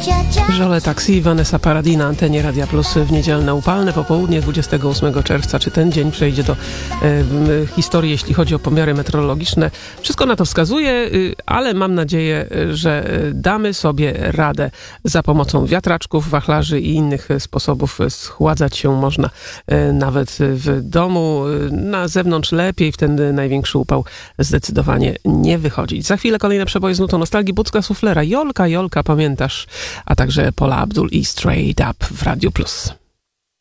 Żole Taxi, Vanessa Paradis na antenie Radia Plus w niedzielne upalne popołudnie 28 czerwca. Czy ten dzień przejdzie do historii, jeśli chodzi o pomiary meteorologiczne? Wszystko na to wskazuje, ale mam nadzieję, że damy sobie radę za pomocą wiatraczków, wachlarzy i innych sposobów. Schładzać się można nawet w domu, na zewnątrz lepiej, w ten największy upał zdecydowanie nie wychodzić. Za chwilę kolejne przeboje z nutą nostalgii, Bucka Suflera, Jolka, pamiętasz? A także Paula Abdul i Straight Up w Radiu Plus.